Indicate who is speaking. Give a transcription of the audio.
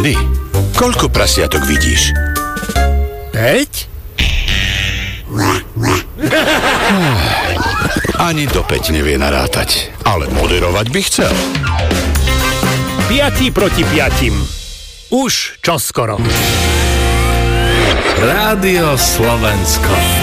Speaker 1: Andy, koľko prasiatok vidíš?
Speaker 2: 5?
Speaker 1: Ani do 5 nevie narátať, ale moderovať by chcel.
Speaker 2: 5 proti 5. Už čoskoro.
Speaker 3: Rádio Slovensko.